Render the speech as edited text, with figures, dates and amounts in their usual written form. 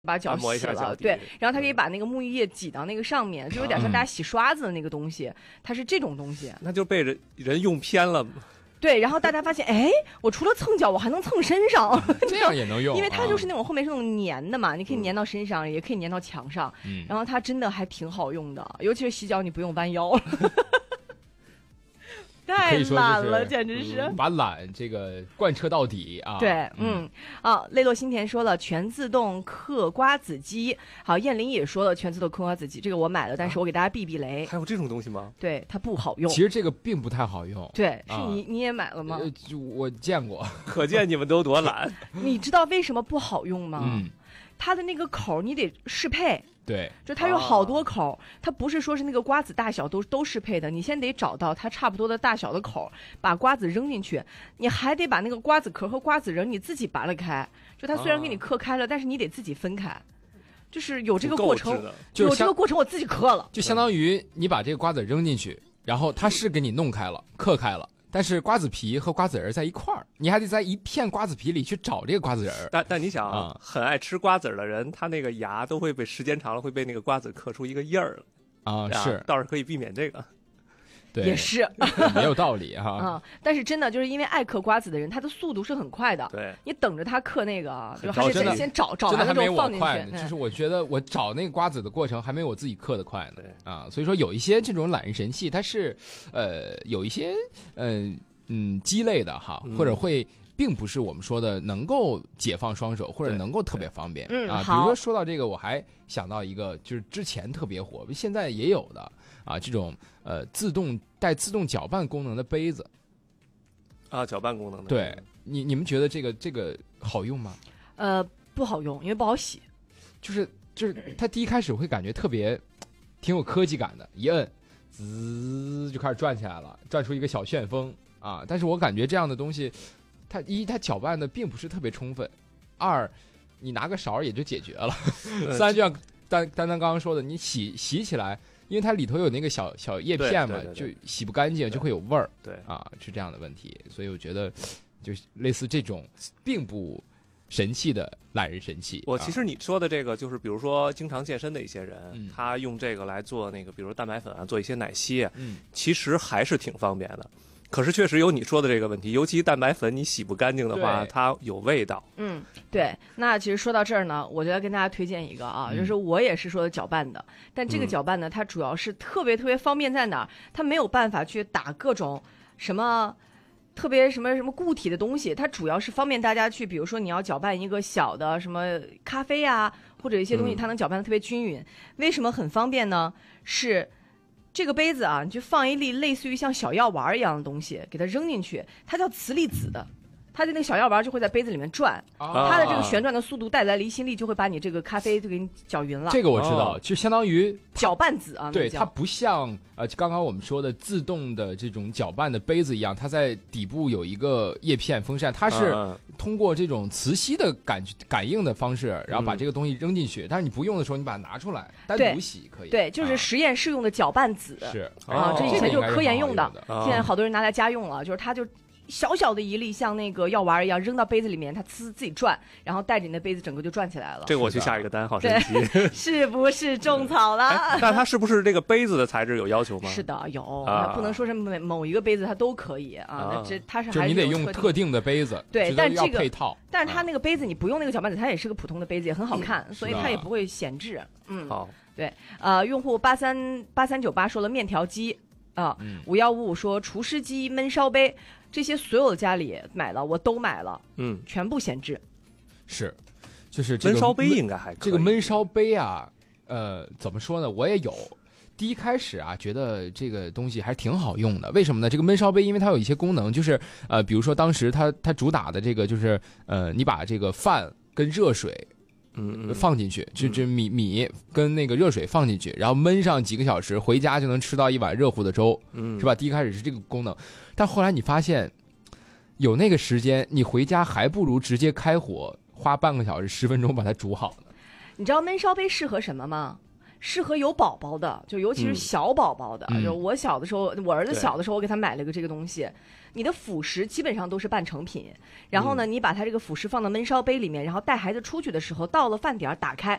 把脚洗了，对，然后它可以把那个沐浴液挤到那个上面，就有点像大家洗刷子的那个东西，它是这种东西。 那就被人用偏了。 对，然后大家发现，哎，我除了蹭脚，我还能蹭身上， 这样也能用， 因为它就是那种后面是那种粘的嘛，你可以粘到身上，也可以粘到墙上，然后它真的还挺好用的，尤其是洗脚你不用弯腰。太懒了，简直是把懒这个贯彻到底啊！ 对，泪落心田说了全自动嗑瓜子机，好，燕玲也说了全自动嗑瓜子机，这个我买了，但是我给大家避避雷。 还有这种东西吗？ 对，它不好用。 其实这个并不太好用。 对，是你也买了吗？ 我见过， 可见你们都多懒。 你知道为什么不好用吗？它的那个口你得适配。 对， 就它有好多口，它不是说是那个瓜子大小都适配的，你先得找到它差不多的大小的口，把瓜子扔进去，你还得把那个瓜子壳和瓜子仁你自己拔了开，就它虽然给你嗑开了，但是你得自己分开，就是有这个过程，有这个过程我自己嗑了， 就相当于你把这个瓜子扔进去，然后它是给你弄开了，嗑开了。但是瓜子皮和瓜子仁在一块儿，你还得在一片瓜子皮里去找这个瓜子仁。 但你想很爱吃瓜子的人，他那个牙都会被时间长了会被那个瓜子刻出一个印儿了是倒是可以避免这个。 对， 也是没有道理哈。 但是真的就是因为爱嗑瓜子的人，他的速度是很快的。 对， 你等着他嗑那个，就还得先找完了之后放进去。 就是我觉得我找那个瓜子的过程还没我自己嗑的快呢。 对所以说有一些这种懒人神器，它是有一些鸡肋的哈，或者会并不是我们说的能够解放双手，或者能够特别方便。比如说说到这个，我还想到一个，就是之前特别火，现在也有的这种带自动搅拌功能的杯子搅拌功能的。 对，你们觉得这个好用吗？ 不好用，因为不好洗。 就是它第一开始会感觉特别挺有科技感的，一摁滋就开始转起来了，转出一个小旋风但是我感觉这样的东西，它搅拌的并不是特别充分，二你拿个勺也就解决了，三就像丹刚刚说的，你洗起来，因为它里头有那个小叶片嘛，就洗不干净，就会有味儿。 对是这样的问题，所以我觉得就类似这种并不神器的懒人神器。 其实你说的这个就是比如说经常健身的一些人，他用这个来做那个比如蛋白粉做一些奶昔，其实还是挺方便的。可是确实有你说的这个问题，尤其蛋白粉你洗不干净的话，它有味道。 对。那其实说到这儿呢，我就要跟大家推荐一个就是我也是说的搅拌的，但这个搅拌呢，它主要是特别特别方便在哪儿？它没有办法去打各种什么特别什么固体的东西，它主要是方便大家去，比如说你要搅拌一个小的什么咖啡或者一些东西，它能搅拌的特别均匀。为什么很方便呢？是这个杯子你就放一粒类似于像小药丸一样的东西，给它扔进去，它叫磁力子的，它的那个小药丸就会在杯子里面转，它的这个旋转的速度带来离心力，就会把你这个咖啡就给你搅匀了。 这个我知道，就相当于搅拌子对，它不像刚刚我们说的自动的这种搅拌的杯子一样，它在底部有一个叶片风扇，它是通过这种磁吸的感应的方式，然后把这个东西扔进去。但是你不用的时候，你把它拿出来单独洗可以。 对，就是实验室用的搅拌子。 是这以前就是科研用的， 现在好多人拿来家用了，就是它就小小的一粒像那个药丸一样扔到杯子里面，它自己转，然后带着你的杯子整个就转起来了。 这个我去下一个单，好神奇。 是不是种草了？ 那它是不是这个杯子的材质有要求吗？ 是的，有，不能说是某一个杯子它都可以那它是还是就你得用特定的杯子。 对，但这个配套， 但是它那个杯子你不用那个搅拌子，它也是个普通的杯子，也很好看，所以它也不会闲置。 好， 对，用户8398说了面条机5155说除湿机、焖烧杯。这些所有的家里买了，我都买了，全部闲置。 是，就是这个焖烧杯应该还可以。 这个焖烧杯怎么说呢？我也有。第一开始觉得这个东西还挺好用的。为什么呢？这个焖烧杯因为它有一些功能，就是比如说当时它主打的这个就是你把这个饭跟热水。放进去，就米跟那个热水放进去，然后焖上几个小时，回家就能吃到一碗热乎的粥，是吧？第一开始是这个功能，但后来你发现有那个时间，你回家还不如直接开火，花半个小时10分钟把它煮好呢。 你知道焖烧杯适合什么吗？ 适合有宝宝的，就尤其是小宝宝的。就我小的时候，我儿子小的时候，我给他买了个这个东西。你的辅食基本上都是半成品，然后呢，你把它这个辅食放到焖烧杯里面，然后带孩子出去的时候，到了饭点打开，